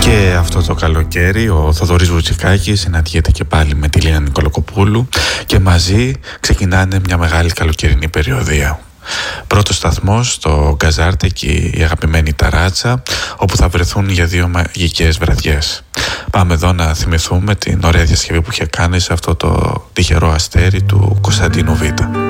Και αυτό το καλοκαίρι ο Θοδωρής Βουτσικάκης συναντιέται και πάλι με τη Λίνα Νικολακοπούλου και μαζί ξεκινάνε μια μεγάλη καλοκαιρινή περιοδία. Πρώτος σταθμός στο Γκαζάρτε και η αγαπημένη Ταράτσα, όπου θα βρεθούν για 2 μαγικές βραδιές. Πάμε εδώ να θυμηθούμε την ωραία διασκευή που είχε κάνει σε αυτό το τυχερό αστέρι του Κωνσταντίνου Β.